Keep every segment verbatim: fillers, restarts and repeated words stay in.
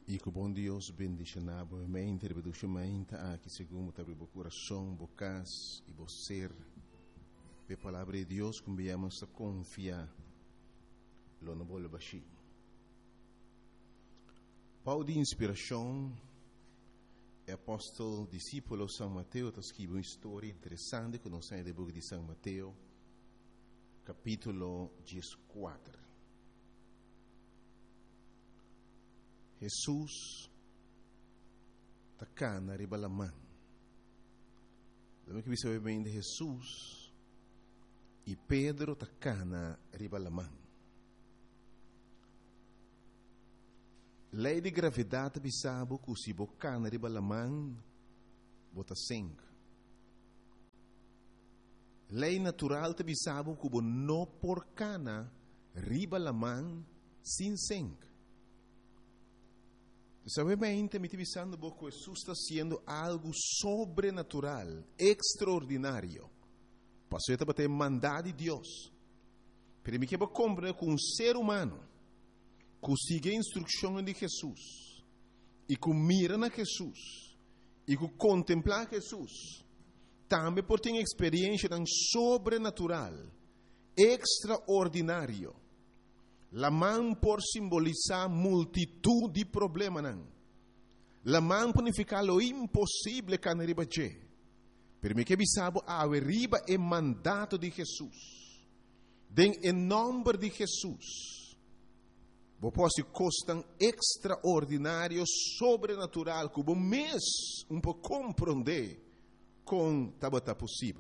E que o bom Deus bendiga a mente, reproduzindo aqui segundo o coração, bocas e você. A palavra de Deus que viemos a confiar, lo não vou baixar. Pau de inspiração, é apóstolo, discípulo São Mateus, está escrito uma história interessante que nós temos no livro de São Mateus, capítulo quatorze. Jesus está cá na riba da mão. Lembra que você bem de Jesus e Pedro está cá na riba da mão. Lei de gravidade bisabo que se boca na riba da mão bota sangue. Lei natural te bisabo que não por cana riba da mão sem sangue. Sabemente me pensando que Jesus está sendo algo sobrenatural, extraordinário. Passou a ter mandado de Deus. Para mim que eu compreendo que um ser humano que siga a instrução de Jesus e que mira na Jesus e que contempla Jesus, também pode ter uma experiência tão sobrenatural, extraordinário. La mão por simbolizar multitud de problemas. La mão por significar lo impossível que não riba je. Per me que bisabo a riba é mandato de Jesus. Den em nome de Jesus. Bo posso costam extraordinário, sobrenatural, que o mês um pouco compreender com tabata possível.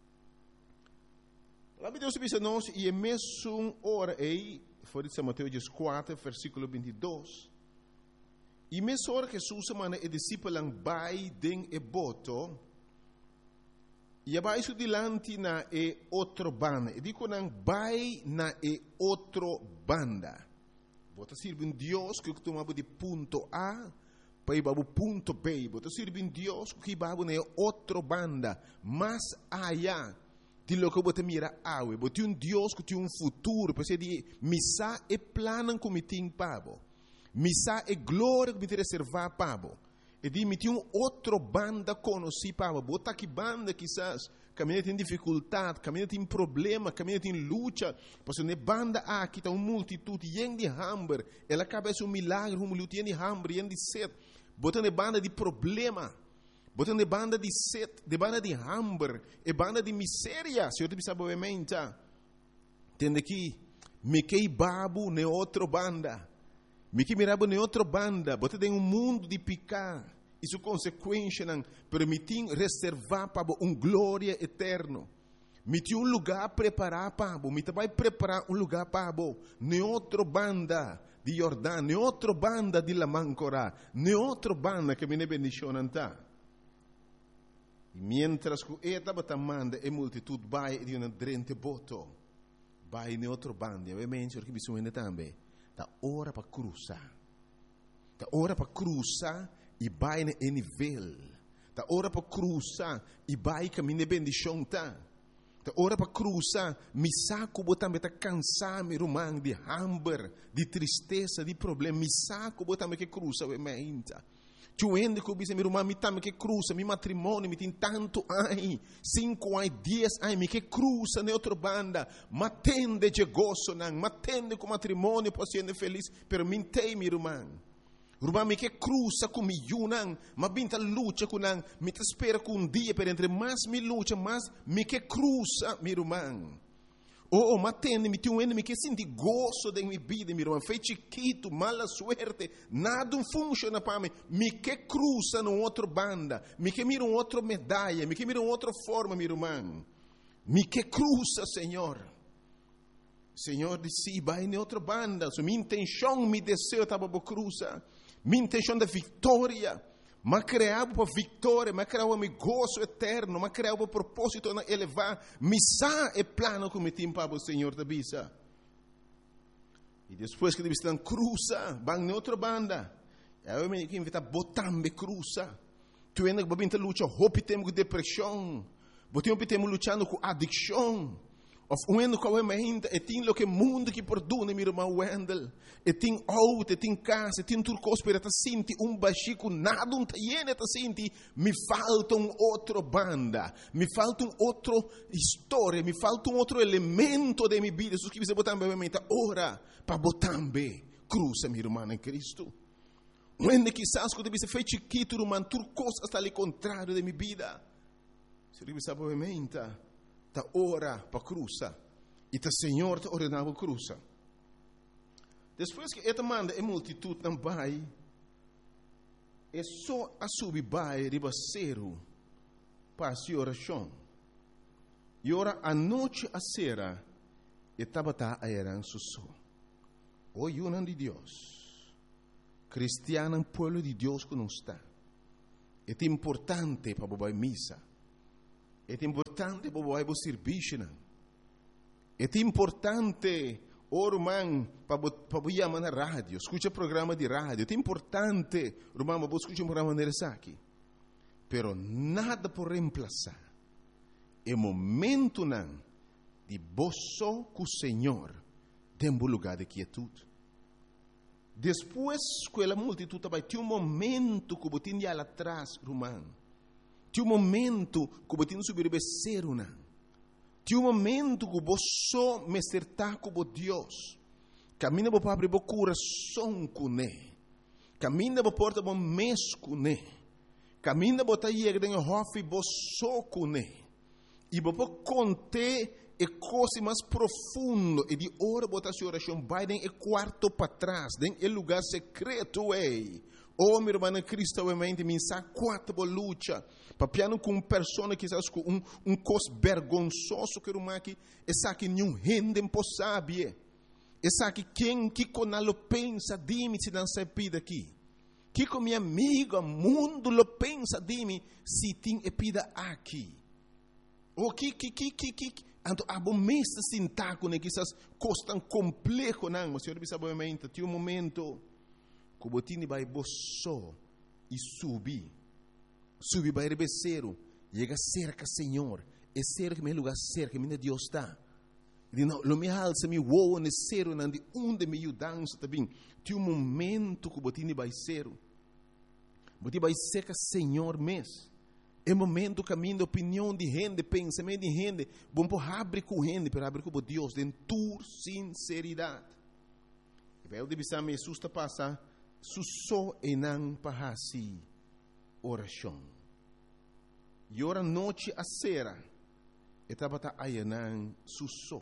Lá Deus diz nós e é mesmo hora aí. Foi de São Mateus quatro, versículo vinte e dois. E mesmo hora que Jesus semana e discípulos vai den e boto, e abaixo dilante na e outro banda. E digo não vai na e outro banda. Bota sirve em Deus que tu mabu de ponto A para ir para o ponto B. Bota sirve em Deus que babu na outro banda, mais allá. Di lo que você mira awe, você um Deus que tem um futuro, porque de missa é plano que me tem pabo, missa é glória que me tem reservar pabo, e de me tem um outro banda conheci pabo, bota que banda quizás caminha tem dificuldade, caminha tem problema, caminha tem luta, porque ne banda aqui está uma multitude yen de hambre, ela acaba de um milagre, um luta yen de hambre, yen de sede, bota ne banda de problema. Botando de banda de sede, de banda de hambre, e banda de miséria, se eu te pensava obviamente, entende que me que babu ne outra banda, me que mirabo ne outra banda, botando em um mundo de picar, isso consequência não permitir reservar para um glória eterno, me tem um lugar preparar para, me vai preparar um lugar para, ne outra banda de Jordão, ne outra banda de Lamancora, ne outra banda que me ne bendicionam tá. Mientras que esta batamanda e multitud vai di una drente boto, vai in altro bando, ovviamente perché bisogna também, da ora para cruzar, da ora para cruzar e vai em nível, da ora para cruzar e vai caminhar bendição tá, da ora para cruzar, mi saco botambe tá cansar mi rumang de hambre, de tristeza, de problema, mi saco botambe que cruza ovviamente. Tuende que eu mi irmã me tame que cruza, mi matrimônio me tem tanto ai, cinco ai, dez ai, me que cruza na outra banda, matende de gozo não, matende com matrimônio para ser feliz, pero me tem mi irmã, irmã me que cruza com mi não, mas binta luta com não, me te espera com um dia per entre mais me luta, mais me que cruza mi irmã. Oh, oh, matende, me tem um enemy que sente gozo de minha vida, meu irmão. Foi chiquito, mala suerte, nada funciona para mim. Me que cruza numa outra banda, me que mira uma outra medalha, me que mira uma outra forma, meu irmão. Me que cruza, Senhor. Senhor disse, vai em outra banda. So, minha intenção, meu desejo estava para cruzar. Minha intenção de vitória. Mas criava para vitória, mas criava para gozo eterno, mas criava para propósito de elevar. Missa é plano que me tem para o Senhor da bisa. E depois que eles estão cruza, vão em outra banda. Eu me invito a botar me cruza. Tu ainda que babinta luta, hope temos com depressão. Botem temos lutando com adicção. Of uendo kwa meinta, e tin lo que mundo que perdona, meu irmão Wendel. E tin auto, e tin casa, e tin turcos para ta sinti um baxico nada um taiene ta sinti, me falta um outro banda, me falta um outro história, me falta um outro elemento de minha vida. Jesus que você botar bem meinta, ora para botar bem cruza, meu irmão em Cristo. Uende quizás quando você fez chiquito, irmão, turcos está ali contrário de minha vida. Se você sabe bem meinta, ta ora para cruza e ta Senhor ta ordenava cruza. Depois que esta manda a multitud não vai, é só a subir vai ribaceiro para a oração. E ora a noite a sera e tabata a eran susso. O yunan de Deus, cristiano pueblo de Deus que não está. É importante para bobar missa. É importante para o serviço. É importante, irmão, para o chamar na rádio. Escuta programa de rádio. É importante, irmão, para escutar um programa de aqui. Pero nada por reemplazar. É momento não de boço com o Senhor dentro do lugar de quietude. Depois que a multitud vai ter um momento que você tinha lá atrás, irmão. Tinha um momento que você tinha subir o becerro, não. Tinha um momento que você me acertar com Deus. Camina para abrir o coração com ele. Camina para porta o mês com ele. Camina para ir dentro do hofe você com ele. E para contar a coisa mais profunda e de hora botar sua oração vai dentro do quarto para trás, dentro do lugar secreto, ei. Oh, meu irmão, Cristo, obviamente, me sabe quatro luta. Papiano com uma pessoa que sabe um um cos vergonzoso que irmão aqui, essa que nenhum rende impossível. Essa que quem que conalo pensa de mim se não se pida aqui. Que com minha amiga mundo lo pensa de mim se tem epida aqui. O que que que que que anto abomesta sintaco né que essas coisas tão complexo não, mas senhor sabe obviamente, tem um momento que botini vai boço e subir. Subir vai rebeceiro, chega cerca Senhor, é cerca meu lugar cerca, minha Deus está. E não, lo me alça me voa nesse cero, não de onde me ajudança também. Tem um momento que botini vai ser, botini vai cerca Senhor mês. É momento caminho opinião de gente, pensamento de gente, bom por abrir com gente, para abrir com Deus, de tua sinceridade. E vai o de bisar me susta passar, susso e não pahasi oração. E ora noite a sera, e tabata ayanan susso.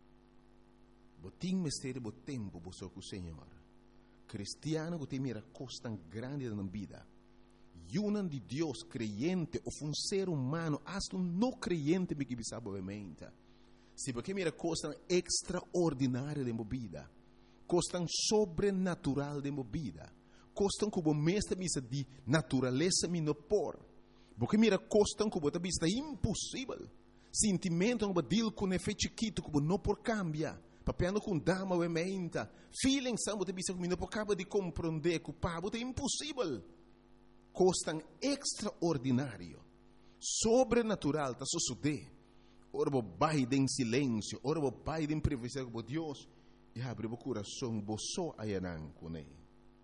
Botim mistério bo tempo bo com o Senhor. Cristiano que tem mira costa grande na vida. Yunan de Deus creyente ou um ser humano, hasta um não creyente me que sabe obviamente. Se porque mira costa extraordinária de vida. Costam sobrenatural de vida. Costam como mestre misa de natureza minopor. Porque mira costam como a vista impossível. Sentimento como dil com efeito chiquito como não por cambia. Papiano com dama ou emenda. Feeling são a vista como não por cabo de compreender que o pabo é impossível. Costam extraordinário. Sobrenatural tá suceder. Ora bo vai em silêncio, ora bo vai em privacidade com Deus. E abre o coração, boço ayanan com ele.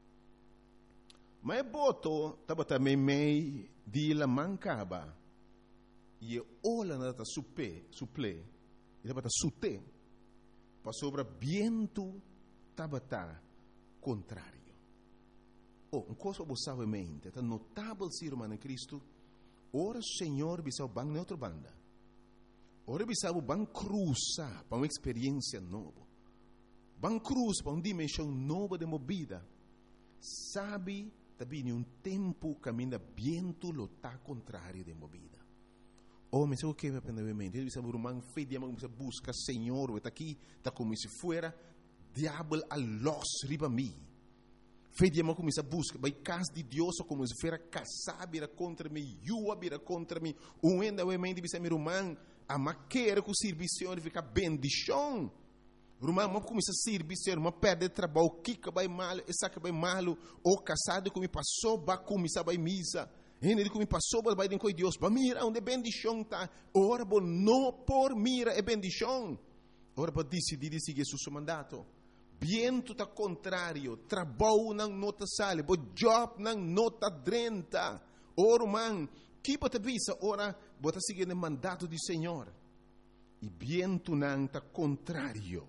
Mas boto, estava também meio de la mancaba. E olha na ta supe, suple, e estava ta sute, para sobre viento, estava ta contrário. Oh, uma coisa que você mente, é notável ser humano em Cristo. Ora, Senhor, bisa o bang neutro banda. Ora, bisa o bang cruza para uma experiência nova. Bang cruz para uma dimensão nova de movida. Sabe, também um tempo caminha viento lo tá contrário de movida. Oh, mas o que me aprendeu em mente? Ele bisa o irmão feio, mas busca Senhor, está aqui, está como se fuera diabo a los riba mim. Fei dia começa a busca, vai casa de Deus como se fosse casar vira contra mim, yua vira contra mim, um ainda o emende bisa meu irmão, a maquera com o serviço fica bendição. Irmão, mas começa a servir, irmão, perde trabalho, kika vai mal, essa que vai mal, ou casado que me passou, vai começar vai misa, ele que me passou, vai dentro de Deus, vai mira onde bendição tá, ora bom, não por mira é bendição. ora para decidir seguir seu mandato. Viento tá contrário, trabalho não nota sale, bo job não nota drenta. Ora, man, que bota visa, ora, bota seguir o mandato do Senhor. E viento não tá contrário.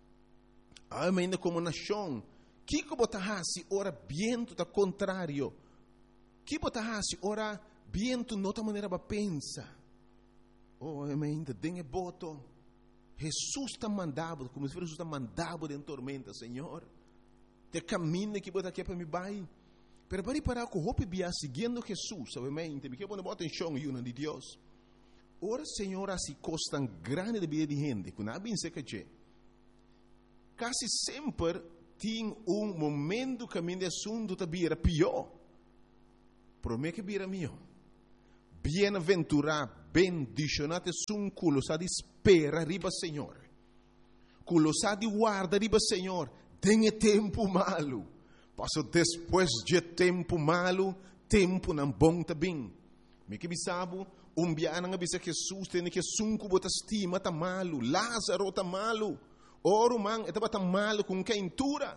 Ainda como nação, que bota hasi, ora, viento tá contrário. Que bota hasi, ora, viento nota maneira para pensa. Oh, ainda dengue boto. Jesus está mandado, como se Jesus está mandado em tormenta, Senhor. Te caminho que bota aqui para me vai. Pero para parar com o bia seguindo Jesus, obviamente, me quer pôr bota em chão e de Deus. Ora, Senhor, assim costa grande de vida de gente, que não é bem seca que quase sempre tem um momento que a minha assunto está bira pior. Promete que bira melhor. Bem-aventurado, bendicionado é um culo sa de espera riba Senhor. Culo sa de guarda riba Senhor. Tenha tempo malo. Passo depois de tempo malo, tempo não bom também. Me que bisabo, um biana nga bisa Jesus tem que sunco bota estima tá malo, Lázaro tá malo. Oro man, etaba tá malo com quentura.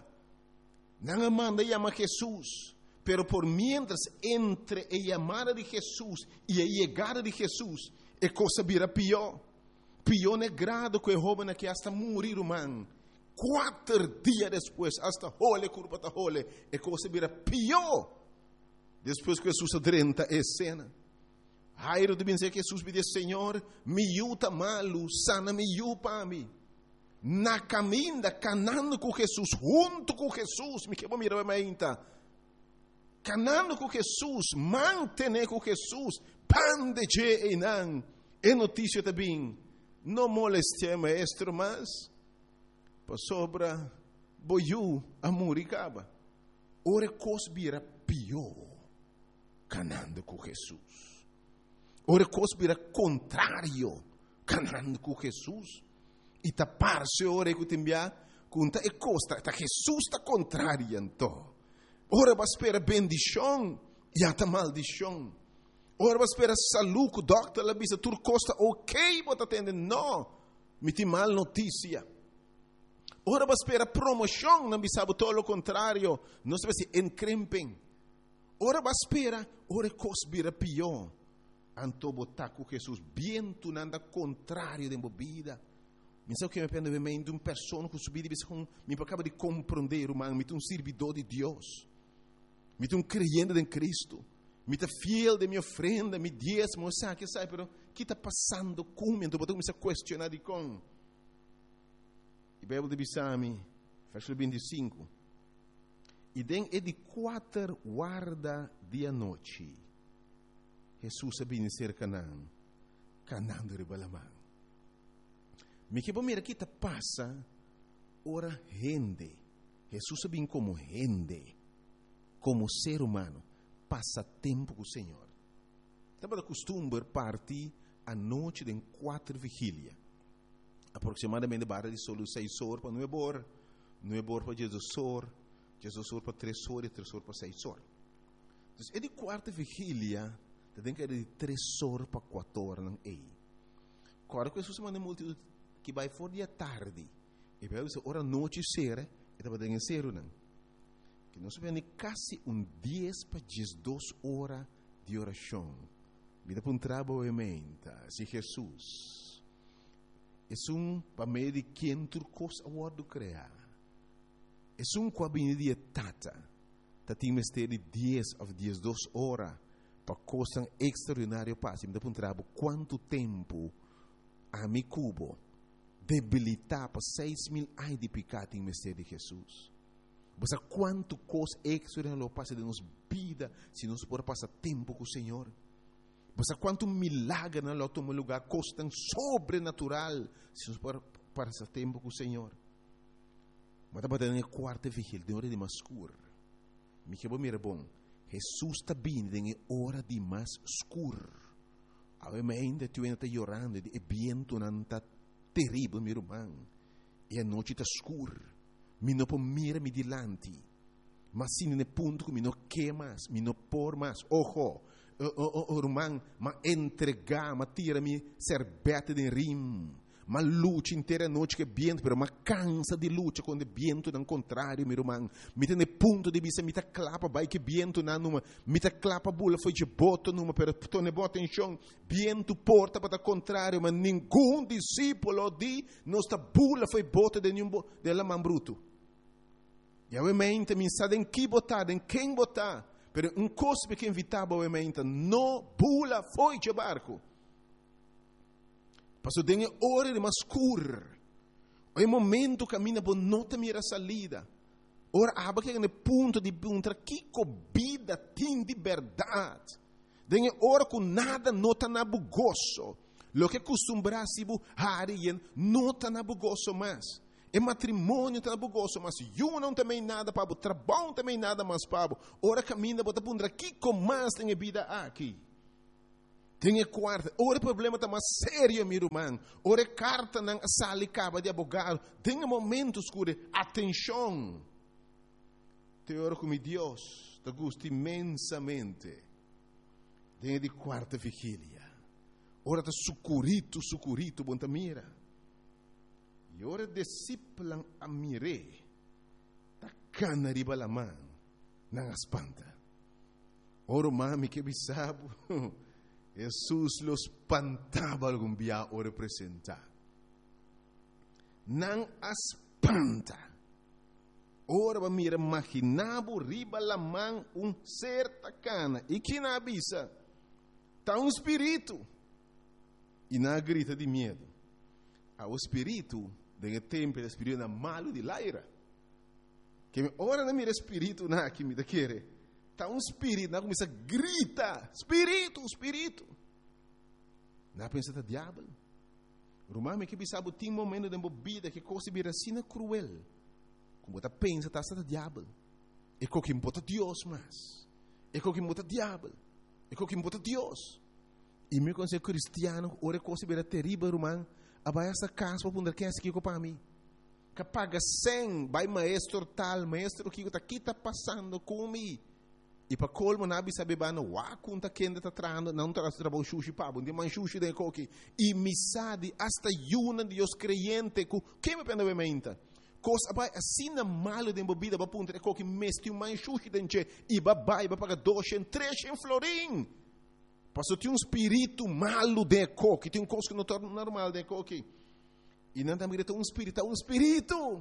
Não manda chama Jesus. Pero por mientras entre a llamada de Jesús y a llegada de Jesús, a cosa vira pior. Pior é grado que o joven que hasta morir, man. Quatro dias depois, hasta hole, curva ta hole, a cosa vira pior. Depois que Jesus adrenta a cena. Jairo deve dizer que Jesus me diz, Senhor, me yuta malo, sana me yu para mim. Na caminha, canando com Jesus, junto com Jesus, me quebra mirar a minha canando com Jesus, mantener com Jesus, pan de je e não, é notícia também, não moleste maestro, mas, para sobra, boiu, amor e caba, ora cos vira pior, canando com Jesus, ora cos vira contrário, canando com Jesus, e tapar-se ora que te enviar, conta e costa, tá Jesus está contrário, então. Ora vai esperar bendição e até maldição. Ora vai esperar saúde, o doctor lá bisa tur costa ok, bota atender não, me tem mal notícia. Ora vai esperar promoção, não bisa todo o contrário, não se vai se encrempem. Ora vai esperar, ora coisa vira pior. Anto botar com Jesus, bem tu nada contrário de vida. Mas é o que me pende de uma pessoa que subir e com me acaba de compreender, humano, me um servidor de Deus. Me um creyente em Cristo, me tá fiel de minha ofrenda, me diezmo, sabe que sabe, pero que está passando comigo? Então, eu comecei a questionar de com. E Bíblia de Bissami, versículo vinte e cinco. E den é de quatro guarda dia noite. Jesus sabia ser Canaã, Canaã de Ribalamã. Me que bom mira que está passa, ora rende. Jesus sabia como rende. Como ser humano, passa tempo com o Senhor. Estava de costume partir à noite de quatro vigílias. Aproximadamente barra de solo seis horas para nove horas, nove horas para Jesus horas, Jesus horas para três horas e três horas para seis horas. Então, é de quarta vigília, tem que ir de três horas para quatro horas. Não é. Agora, que Jesus manda multidão que vai fora de tarde, e vai dizer, hora noite será, e estava dentro de ser, não. Que nós vemos quase um dez para duas horas de oração. Vida para um trabalho emenda, se Jesus. É um para meio de quem tu coisa a word criar. É um com a de tata. Tati mistério de dez a duas horas para coisa extraordinária passe. Vida para um trabalho quanto tempo a mi cubo debilitar para seis mil ai de pecado em mistério de Jesus. Mas quanto coisa extraordinária passa de nossa vida se nós podemos passar tempo com o Senhor. Mas quanto milagre na nosso lugar, coisa tão sobrenatural se nós podemos passar tempo com o Senhor. Mas estava na quarta vigília, de hora de mais escuro. Me que bom, mira bom. Jesus está vindo em hora de mais escuro. Ainda tu ainda está chorando, e viento não está terrível, meu irmão. E a noite está escura. Mi não pode mirar me dilante, mas sim no ponto que mi não quer mais, mi não por mais. Ojo, o irmão, mas entregar, mas tira mi serbete de rim, ma luta inteira noite que viento, pero ma cansa de luta quando o viento não contrário, meu irmão. Me tem ponto de vista, me tá clapa, vai que viento na numa, me tá clapa bula foi de boto numa, pero tu ne bota em chão, viento porta para o contrário, mas nenhum discípulo de nossa bula foi bota de nenhum de la man bruto. E obviamente me sabe em que botar, em quem botar, pero um cospe que invitava obviamente, no bula foi de barco. Passou dengue hora de mascur. É momento que a minha bonota mira salida. Ora, aba que é no ponto de perguntar que vida tem de verdade. Dengue hora com nada nota na bugoso. Lo que costumbra se bu harien nota na bugoso mais. É matrimônio tá na bugoso, mas eu não também nada para o trabalho também nada mais para. Ora caminha bota perguntar que mais tem vida aqui. Tem quarta, ora o problema está mais sério, meu irmão. Ora carta não sale caba de advogado. Tem momentos que atenção. Te oro com Deus, te gosto imensamente. Tem de quarta vigília. Ora está sucurito, sucurito, bonta mira. E ora disciplan a mire. Ta cana riba la man, não espanta. Ora mami que bisabo. Jesus los espantava algum dia o representar. Não espanta. Ora va mira imaginavo riba la man um ser tacana. E que na avisa? Tá um espírito. E na grita de medo. Ah, o espírito, de tempo, o espírito é malo de laira. Que ora não mira espírito na que me da querer. Está um espírito, não começa a gritar, espírito, espírito. Não pensa que é diabo. Romano que sabe tem momento de vida que coisa vira assim cruel. Como você pensa que está diabo. É o que importa Deus mais. É o que importa diabo. É o que importa Deus. E meu conselho cristiano, ora coisa vira terrível, romano. Abai essa casa para poder que é aqui para mim. Que paga cem, vai maestro tal, maestro que está passando comigo. E para colmo nabi sabe bano wa kunta kenda ta trando não tra trabalho sushi pabo de man sushi de coque e misadi hasta yuna de os creyente ku que me pena obviamente coisa vai assim na malo de bebida para punta coque mesti um man sushi denche e babai para pagar dois em três em florim passou tem um espírito malo de coque tem um coisa que não torna normal de coque e não também tem um espírito um espírito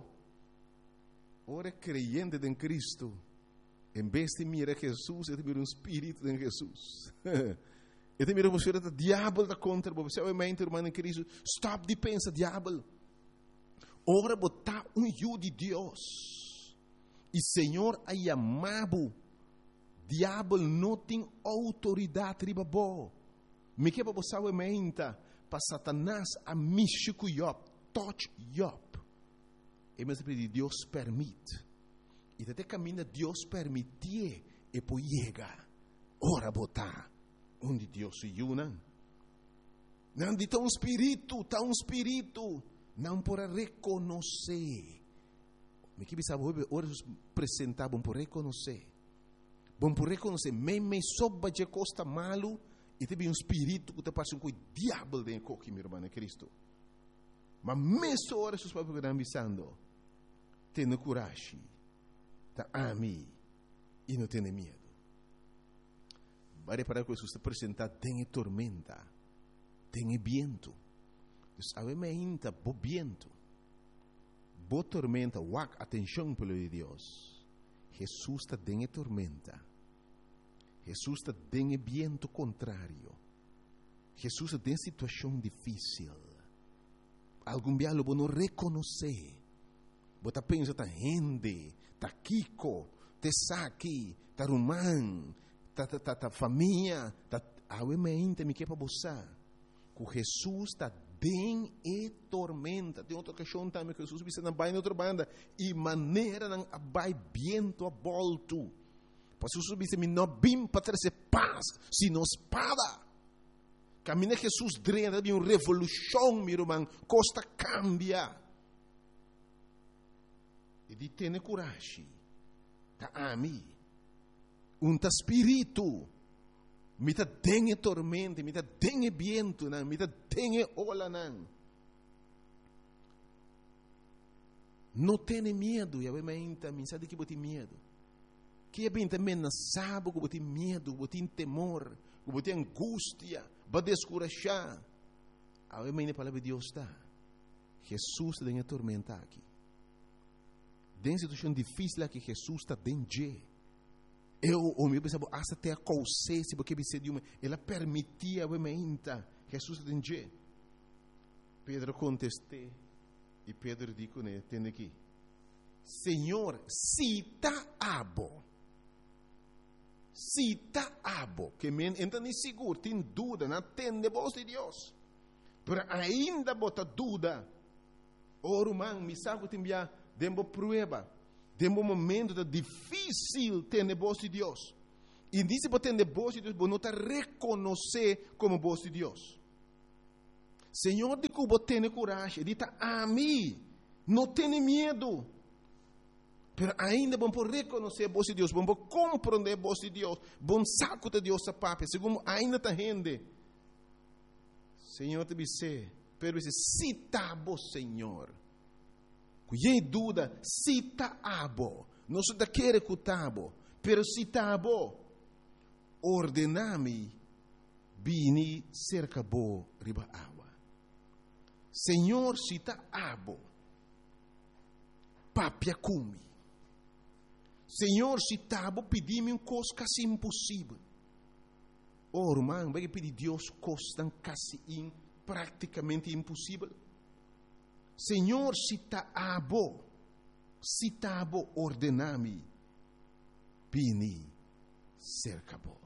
ora creyente em Cristo. Em vez de mirar Jesus, eu te miro um espírito em Jesus. Eu te miro você que o diabo está contra você. Obviamente, irmão em Cristo, stop de pensar, diabo. Ora, botar um eu de Deus. E Senhor, aí amado, diabo não tem autoridade riba bo. Me que para você, obviamente, para Satanás, a místico Job, touch Job. E mas Deus permite. E até caminha Deus permitir e poi chega. Ora botar onde Deus se une. Não de um espírito, tá um espírito, não para reconhecer. Me que sabe ora apresentar bom por reconhecer. Bom por reconhecer, me me soba de costa malo e teve um espírito que te passa com o diabo dentro de meu irmão Cristo. Mas mesmo ora seus papos que estão avisando, tenha coragem. Tá ami e não tem medo. Vai para que Jesus te apresentar tem tormenta, tem viento. Obviamente, bo viento, bo tormenta, wak atenção pelo de Deus. Jesus está tem tormenta. Jesus está tem viento contrário. Jesus está tem situação difícil. Algum dia lo não reconhecer. Você pensa tá rende. Ta Kiko, te Saki, ta Rumán, ta, ta, ta, ta família, ta obviamente me que para você. Que Jesus está bem e tormenta. Tem outra questão também que Jesus disse na baia outra banda e maneira não abai viento a volto. Para Jesus disse me não bim para trazer paz, sino espada. Caminha Jesus drena de uma revolução, meu irmão, costa cambia. E di tene coragem. Ta ami. Un ta spirito. Mi ta dengue tormente, mi ta dengue viento, mi ta dengue ola nan. Não tenha medo, e a menta, me sabe que bote medo. Que é bem também não sabe que bote medo, bote temor, que bote angústia, para descurajar. A menta a palavra de Deus está. Jesus está em atormentar aqui. Tem situação difícil aqui, Jesus está dentro. Eu, o meu pensava, hasta até a consciência, porque você de uma, ela permitia a menta, Jesus está dentro. Pedro contestou. E Pedro disse, né, tem aqui, Senhor, se está abo, se está abo, que men, então nem seguro, tem dúvida, não tem de voz de Deus, mas ainda bota dúvida, ora, man, me sabe que tem já, dembo prueba, dembo momento da difícil ter de voz de Deus, e disse para ter de voz de Deus, não está reconhecer como voz de Deus. Senhor, de que você tem coragem, dita a mim, não tenha medo, mas ainda vamos reconhecer a voz de Deus, vamos compreender a voz de Deus, vamos saco de Deus a papai, segundo ainda está rende. Senhor, te disse, pero se cita a Senhor, cuide dúvida, cita a bo, não se te quer escutar bo, pero cita a bo, ordename, bini cerca bo riba água. Senhor, se está abo, papia cumi. Senhor, se está abo, pedi-me um coisa quase impossível. Oh, irmão, vai pedir Deus coisa quase in, praticamente impossível. Senhor, se está abo, se está abo, ordename, bini, cerca bo.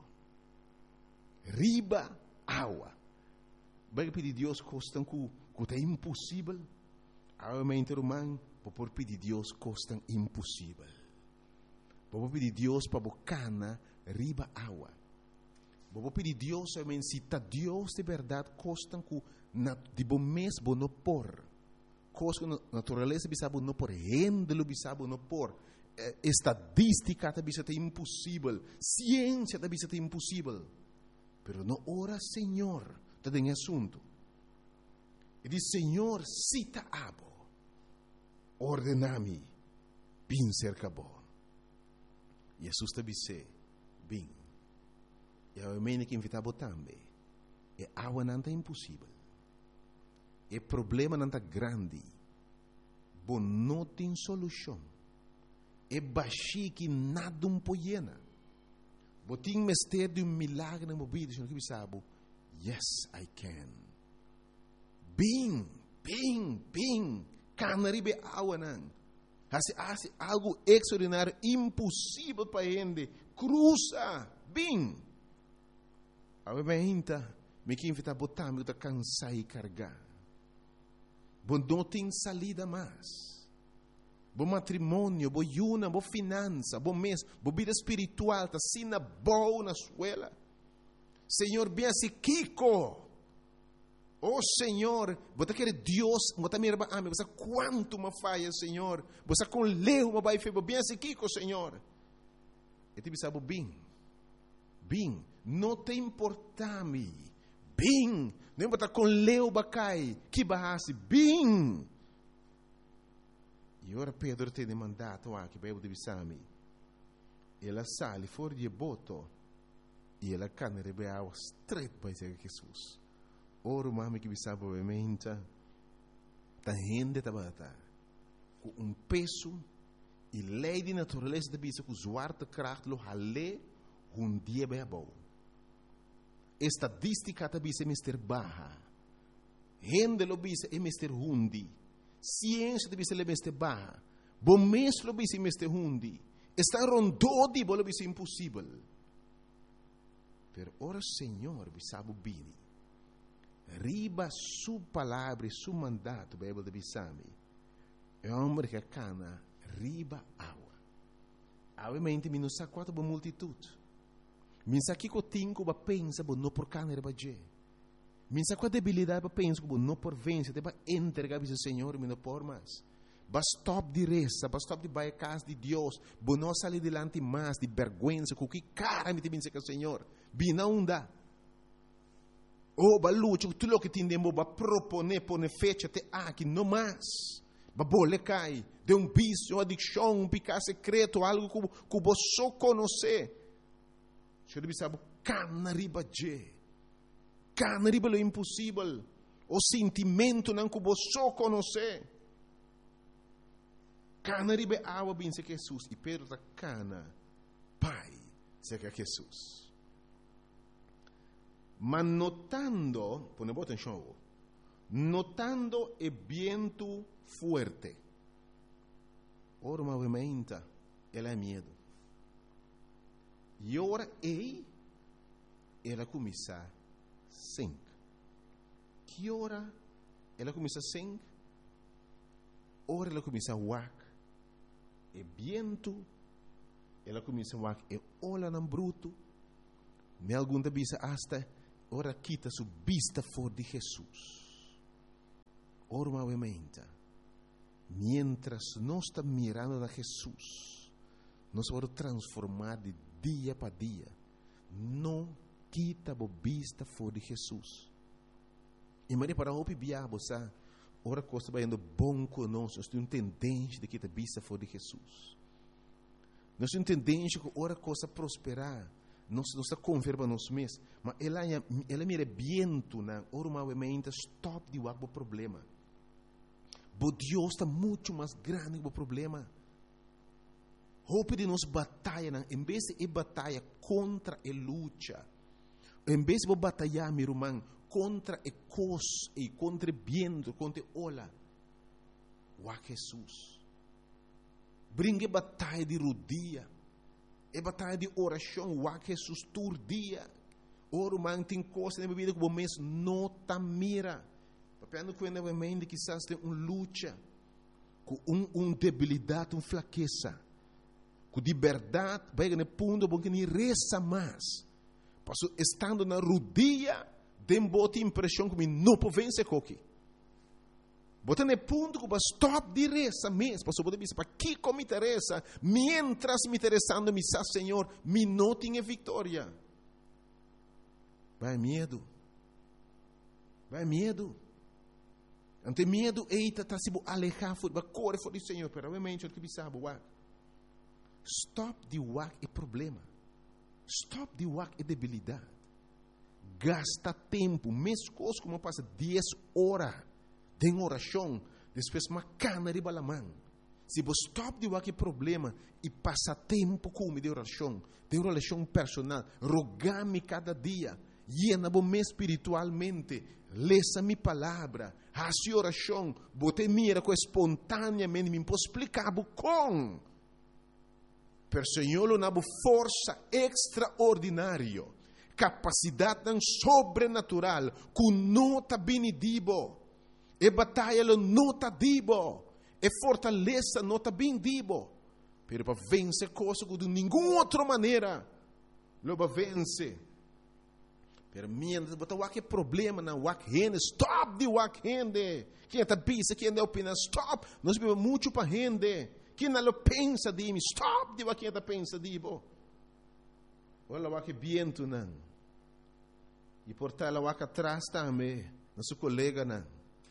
Riba, água. Vai pedir Deus coisa que é impossível, a mente humana, por pedir Deus coisa impossível. Por pedir Deus para bocana riba água. Por pedir Deus, a mente se está Deus de verdade coisa que de bom mês não por, coisa que natureza bisabo não por, rendelo bisabo não por, estadística também é impossível, ciência também é impossível. Pero não ora Senhor, está em assunto. E diz, Senhor, cita abo, ordenami, bin cerca bo. Jesus te disse, bin. E a mene que invitava também. E água não é impossível. E problema não é grande. Bom, não tem solução. E baixi que nada um poiena. Bom, tem mistério de um milagre na mobília. Senhor, que sabe? Yes, I can. Bem, bem, bem, canaribe água não. Hace, hace algo extraordinário, impossível para ele. Cruza, bem. A minha me que invita a botar, me está cansar e carregar. Bom, não tem salida mais. Bom matrimônio, bom yuna, bom finança, bom mês, bom vida espiritual, está sina boa na escola. Senhor, bem assim, Kiko. Oh Senhor, você quer Deus, você me ama, você quanto me falha, Senhor, você com leu, me vai fazer bem assim, Kiko, Senhor. E te sabe bem, bem, não te importa-me, bem, não está com leu, bacai, que barrasse, bem. E ora Pedro tem mandato aqui, para eu te me ela sale fora de boto, e ela cana rebeava straight para Jesus. Ora, mami que sabe obviamente, tá rende tabata, com um peso e lei de natureza de bisa com zwarte kracht lo hale um dia bem bom. Estadística de bisa é mister baja, rende lo bisa é mister hundi, ciência de bisa é mister baja, bom mês lo bisa é mister hundi, está rondou de bolo bisa impossível. Pero ora Senhor bisabu bini. Riba su palavra e su mandato, Bíblia de Bissami, é um homem que cana riba água. Obviamente, mi não sa quanto boa multitude. Mi sa que cotinho ba pensa bo não por cana riba je. Mi sa qual debilidade ba pensa bo não por vence, te ba entregar ao Senhor, mi não por mais. Ba stop de reza, ba stop de baia casa de Deus, bo não sair delante mais de vergonha, com que cara me te pensa que o Senhor, bi não dá. Oh, balucho, tudo o que tindemo ba propone pone fecha te aqui no mais. babole cai, de um vício, uma adicção, um pecado secreto, algo que, que você só conhece. Você deve saber, cana riba je, cana riba lo impossível, o sentimento não que você só conhece. Cana riba água bem se Jesus, e perda cana, pai, se que Jesus. Mas notando, pone boa atenção, notando o vento forte, ora movimenta, ela é medo. E ora ei, ela começa a sink. Que ora ela começa a sink? Ora ela começa a wak. E vento, ela começa a wak. E olha no bruto. Me algum da bisa hasta ora quita su vista for de Jesus. Ora movimenta. Mientras nós estamos mirando a Jesus, nós vamos transformar de dia para dia. Não quita a vista for de Jesus. E Maria para o biabo, sabe? Ora coisa vai indo bom conosco. Nós temos tendência de quitar a vista for de Jesus. Nós temos tendência que ora coisa prosperar. Nós não está converba nós mesmos. Mas ela ela mira viento na ora movimenta stop de o problema. Mas Deus está muito mais grande que o problema. Hope de nós batalha, em vez de batalha contra a luta, em vez de batalhar, meu irmão, contra a coisa, e contra o vento, contra a ola, o Jesus. Brinque batalha de rodia, e batalha de oração, o Jesus todo dia. Ora, irmão, tem coisa na vida que o mês não está mira. Papel quando a mente quizás tem uma luta, com uma um debilidade, uma fraqueza, com de verdade, vai no ponto bom que nem reza mais. Passo estando na rodia, tem boa impressão que me não pode vencer coque. Bota no ponto que vai stop de reza mesmo. Passo pode dizer para que como me interessa, mientras me interessando me sa Senhor, me não tenha vitória. Vai medo. Vai medo. Ante medo, eita, está se alejar, vai correr fora do Senhor, pero obviamente o que me sabe, wak. Stop de wak é problema. Stop de wak é debilidade. Gasta tempo, mesmo coisa como passa dez horas de oração, depois uma cana de balamã. Se você stop de wak é problema e passa tempo com de oração, de oração personal, rogar-me cada dia, llena-me espiritualmente, lesa minha palavra, hace oração, bote mira com espontaneamente, me posso explicar com. Per Senhor, uma força extraordinária, capacidade sobrenatural, que não está benedibo, e batalha não está dibo, e fortaleza não está benedibo, pero para vencer coisas de nenhuma outra maneira, lo para vencer. Pero mientras botar o que problema na wak rende, stop de wak rende. Quem está pensa, quem está opina, stop. Nós vivemos muito para rende. Quem não pensa de mim, stop de wak quem está pensa de bo. Olha o wak viento não. E portar o wak atrás também, nosso colega não.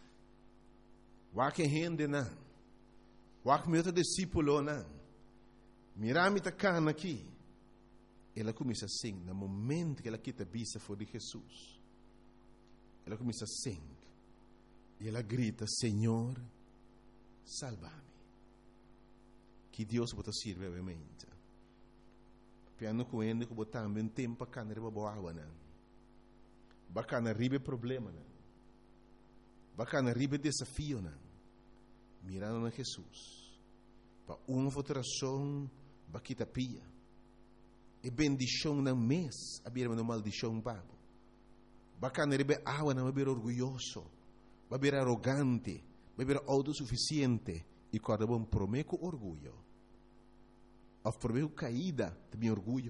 Wak rende não. Wak meu discípulo não. Mirame tá cana aqui. Ela começa a sing, no momento que ela quita a vista for de Jesus. Ela começa a sing. E ela grita, Senhor, salva-me. Que Deus pode servir, obviamente. Piano com ele, que botar também tempo para canar para boa água, não. Bacana ribe problema, não. Bacana ribe desafio, não. Mirando na Jesus. Para uma votação, para quitar pia. E bendição não mês, a beira uma maldição babo. Bacana rebe água não beber orgulhoso, beber arrogante, beber autossuficiente e quando bom prometo orgulho. Of prometo caída também orgulho.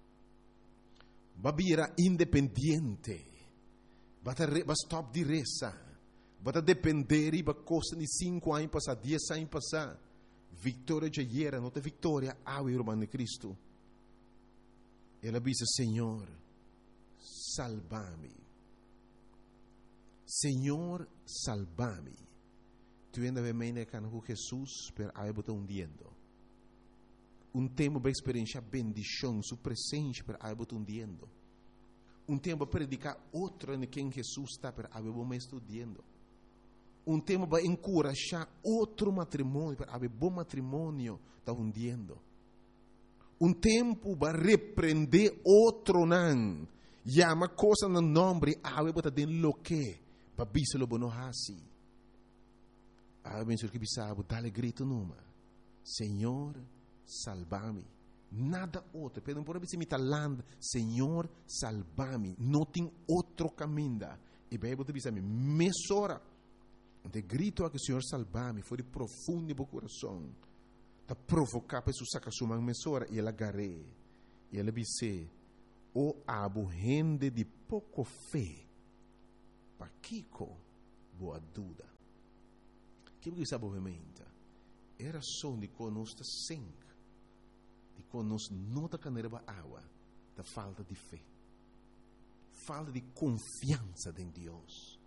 Beber independente, bata stop de reza, bata depender e ba costa de cinco anos passar, dez anos passar. Vitória já era, não tem vitória, ao irmão de Cristo. Ela diz, Senhor, salva-me. Senhor, salva-me. tu ainda vem meio que com Jesus per aí botar um diendo. Um tempo para experienciar bendição, sua presença per aí botar um diendo. Um tempo para predicar outro em quem Jesus está per aí botar estudando. Um tempo para encorajar outro matrimônio per aí bom matrimônio está hundiendo. Um tempo para repreender outro não. Llama coisa no nome, aí botar dentro lo que para biselo bono hasi. Aí bem que bisabo dale grito numa. Senhor, salva-me. Nada outro. Pedem por aí me talando, Senhor, salva-me. Não tem outro caminho. E bem botar bisabo, mesora. De grito a que o Senhor salva-me, foi de profundo no coração. Ta provocar para su saca sua mesora e ela agarré. E ela disse, o abo gente de pouco fé. Pa Kiko, boa dúvida. Que você sabe obviamente? Era só de conosco sangue. De conosco não da caneira água. Da falta de fé. Falta de confiança em Deus.